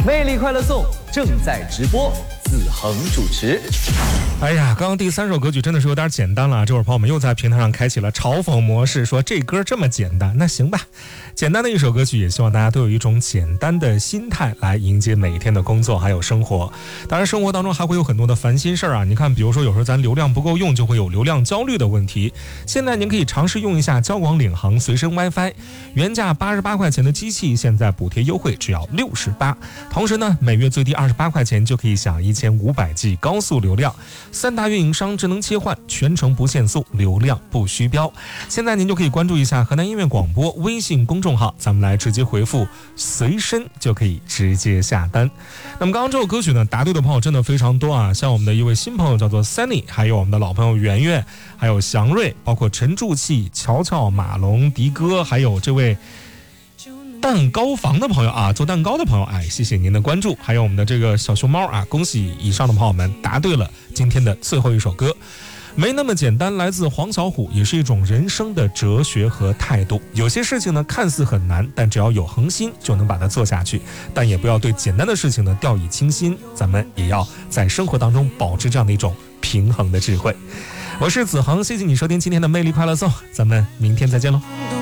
魅力快乐颂正在直播，子恒主持。 哎呀，刚刚第3首歌曲真的是有点简单了，这会儿朋友们又在平台上开启了嘲讽模式，说这歌这么简单，那行吧，简单的一首歌曲，也希望大家都有一种简单的心态来迎接每天的工作还有生活。当然生活当中还会有很多的烦心事儿啊，你看比如说有时候咱流量不够用，就会有流量焦虑的问题。现在您可以尝试用一下交广领航随身 WiFi， 原价88块钱的机器现在补贴优惠只要68，同时呢每月最低28块钱就可以享1500G 高速流量，3大运营商智能切换，全程不限速，流量不虚标。现在您就可以关注一下河南音乐广播微信公众号，咱们来直接回复随身就可以直接下单。那么刚刚这首歌曲呢，答对的朋友真的非常多啊，像我们的一位新朋友叫做 Sunny， 还有我们的老朋友圆圆，还有祥瑞，包括陈柱气、乔乔、马龙、迪哥，还有这位蛋糕房的朋友啊，做蛋糕的朋友，哎，谢谢您的关注。还有我们的这个小熊猫啊，恭喜以上的朋友们答对了今天的最后一首歌。没那么简单，来自黄小琥，也是一种人生的哲学和态度。有些事情呢看似很难，但只要有恒心就能把它做下去，但也不要对简单的事情呢掉以轻心，咱们也要在生活当中保持这样的一种平衡的智慧。我是子恒，谢谢你收听今天的魅力快乐颂，咱们明天再见喽。